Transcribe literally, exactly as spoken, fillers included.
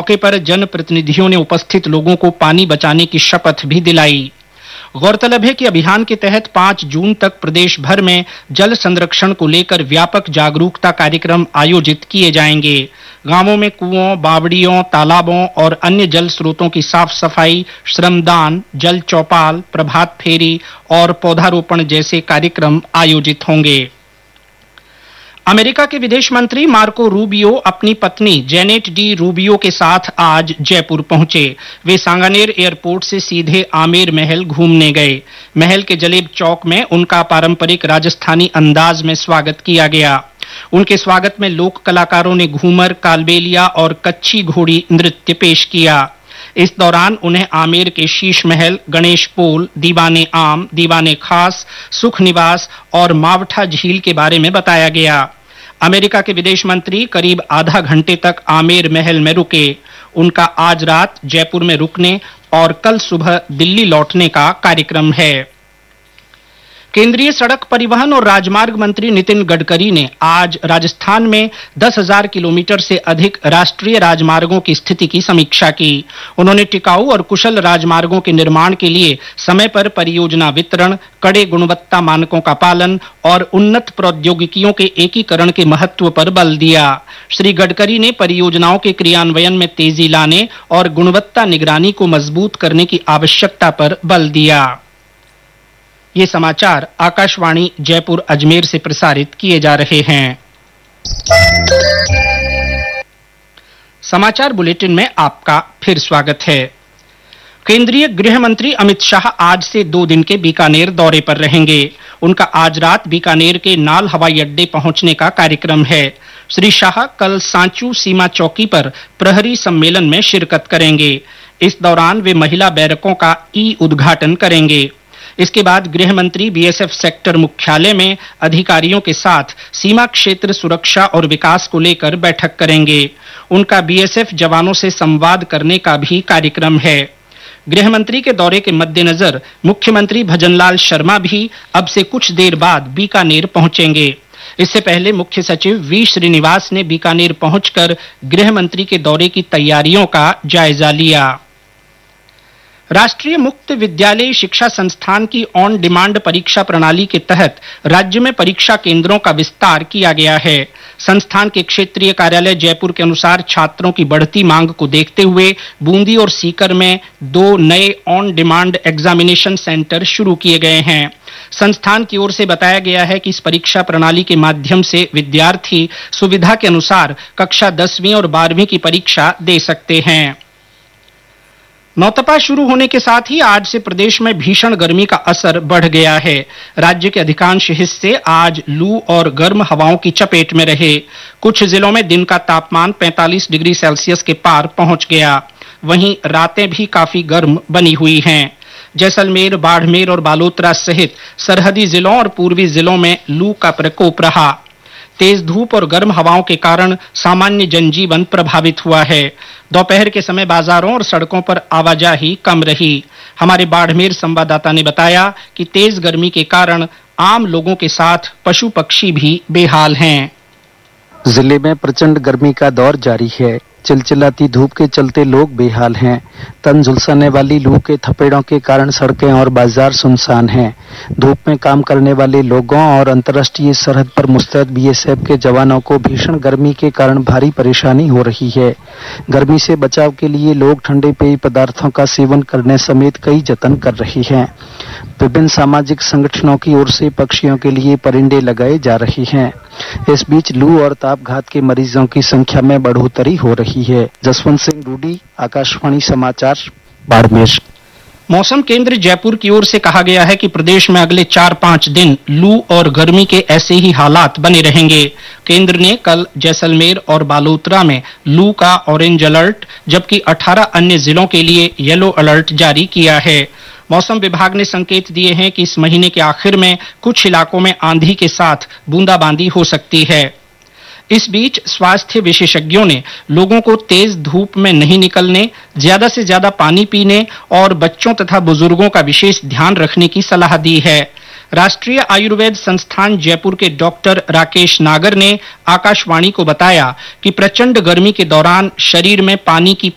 मौके पर जनप्रतिनिधियों ने उपस्थित लोगों को पानी बचाने की शपथ भी दिलाई। गौरतलब है कि अभियान के तहत पाँच जून तक प्रदेश भर में जल संरक्षण को लेकर व्यापक जागरूकता कार्यक्रम आयोजित किए जाएंगे। गांवों में कुओं, बावड़ियों, तालाबों और अन्य जल स्रोतों की साफ सफाई, श्रमदान, जल चौपाल, प्रभात फेरी और पौधारोपण जैसे कार्यक्रम आयोजित होंगे। अमेरिका के विदेश मंत्री मार्को रूबियो अपनी पत्नी जेनेट डी रूबियो के साथ आज जयपुर पहुंचे। वे सांगानेर एयरपोर्ट से सीधे आमेर महल घूमने गए। महल के जलेब चौक में उनका पारंपरिक राजस्थानी अंदाज में स्वागत किया गया। उनके स्वागत में लोक कलाकारों ने घूमर, कालबेलिया और कच्छी घोड़ी नृत्य पेश किया। इस दौरान उन्हें आमेर के शीश महल, गणेश पोल, दीवाने आम, दीवाने खास, सुख निवास और मावठा झील के बारे में बताया गया। अमेरिका के विदेश मंत्री करीब आधा घंटे तक आमेर महल में रुके। उनका आज रात जयपुर में रुकने और कल सुबह दिल्ली लौटने का कार्यक्रम है। केंद्रीय सड़क परिवहन और राजमार्ग मंत्री नितिन गडकरी ने आज राजस्थान में दस हज़ार किलोमीटर से अधिक राष्ट्रीय राजमार्गों की स्थिति की समीक्षा की। उन्होंने टिकाऊ और कुशल राजमार्गों के निर्माण के लिए समय पर परियोजना वितरण, कड़े गुणवत्ता मानकों का पालन और उन्नत प्रौद्योगिकियों के एकीकरण के महत्व पर बल दिया। श्री गडकरी ने परियोजनाओं के क्रियान्वयन में तेजी लाने और गुणवत्ता निगरानी को मजबूत करने की आवश्यकता पर बल दिया। ये समाचार आकाशवाणी जयपुर अजमेर से प्रसारित किए जा रहे हैं। समाचार बुलेटिन में आपका फिर स्वागत है। केंद्रीय गृह मंत्री अमित शाह आज से दो दिन के बीकानेर दौरे पर रहेंगे। उनका आज रात बीकानेर के नाल हवाई अड्डे पहुंचने का कार्यक्रम है। श्री शाह कल सांचू सीमा चौकी पर प्रहरी सम्मेलन में शिरकत करेंगे। इस दौरान वे महिला बैरकों का ई उद्घाटन करेंगे। इसके बाद गृह मंत्री बीएसएफ सेक्टर मुख्यालय में अधिकारियों के साथ सीमा क्षेत्र सुरक्षा और विकास को लेकर बैठक करेंगे। उनका बीएसएफ जवानों से संवाद करने का भी कार्यक्रम है। गृह मंत्री के दौरे के मद्देनजर मुख्यमंत्री भजनलाल शर्मा भी अब से कुछ देर बाद बीकानेर पहुंचेंगे। इससे पहले मुख्य सचिव वी श्रीनिवास ने बीकानेर पहुंचकर गृह मंत्री के दौरे की तैयारियों का जायजा लिया। राष्ट्रीय मुक्त विद्यालय शिक्षा संस्थान की ऑन डिमांड परीक्षा प्रणाली के तहत राज्य में परीक्षा केंद्रों का विस्तार किया गया है। संस्थान के क्षेत्रीय कार्यालय जयपुर के अनुसार छात्रों की बढ़ती मांग को देखते हुए बूंदी और सीकर में दो नए ऑन डिमांड एग्जामिनेशन सेंटर शुरू किए गए हैं। संस्थान की ओर से बताया गया है कि इस परीक्षा प्रणाली के माध्यम से विद्यार्थी सुविधा के अनुसार कक्षा दसवीं और बारहवीं की परीक्षा दे सकते हैं। नौतपा शुरू होने के साथ ही आज से प्रदेश में भीषण गर्मी का असर बढ़ गया है। राज्य के अधिकांश हिस्से आज लू और गर्म हवाओं की चपेट में रहे। कुछ जिलों में दिन का तापमान पैंतालीस डिग्री सेल्सियस के पार पहुंच गया। वहीं रातें भी काफी गर्म बनी हुई हैं। जैसलमेर, बाड़मेर और बालोतरा सहित सरहदी जिलों और पूर्वी जिलों में लू का प्रकोप रहा। तेज धूप और गर्म हवाओं के कारण सामान्य जनजीवन प्रभावित हुआ है। दोपहर के समय बाजारों और सड़कों पर आवाजाही कम रही। हमारे बाड़मेर संवाददाता ने बताया कि तेज गर्मी के कारण आम लोगों के साथ पशु पक्षी भी बेहाल हैं। जिले में प्रचंड गर्मी का दौर जारी है। चिलचिलाती धूप के चलते लोग बेहाल हैं। तन झुलसाने वाली लू के थपेड़ों के कारण सड़कें और बाजार सुनसान हैं। धूप में काम करने वाले लोगों और अंतर्राष्ट्रीय सरहद पर मुस्तैद बीएसएफ के जवानों को भीषण गर्मी के कारण भारी परेशानी हो रही है। गर्मी से बचाव के लिए लोग ठंडे पेय पदार्थों का सेवन करने समेत कई जतन कर रहे हैं। विभिन्न सामाजिक संगठनों की ओर से पक्षियों के लिए परिंदे लगाए जा रहे हैं। इस बीच लू और तापघात के मरीजों की संख्या में बढ़ोतरी हो रही है। जसवंत सिंह रूडी, आकाशवाणी समाचार, बाड़मेर। मौसम केंद्र जयपुर की ओर से कहा गया है कि प्रदेश में अगले चार पाँच दिन लू और गर्मी के ऐसे ही हालात बने रहेंगे। केंद्र ने कल जैसलमेर और बालोतरा में लू का ऑरेंज अलर्ट जबकि अठारह अन्य जिलों के लिए येलो अलर्ट जारी किया है। मौसम विभाग ने संकेत दिए हैं कि इस महीने के आखिर में कुछ इलाकों में आंधी के साथ बूंदाबांदी हो सकती है। इस बीच स्वास्थ्य विशेषज्ञों ने लोगों को तेज धूप में नहीं निकलने, ज्यादा से ज्यादा पानी पीने और बच्चों तथा बुजुर्गों का विशेष ध्यान रखने की सलाह दी है। राष्ट्रीय आयुर्वेद संस्थान जयपुर के डॉक्टर राकेश नागर ने आकाशवाणी को बताया कि प्रचंड गर्मी के दौरान शरीर में पानी की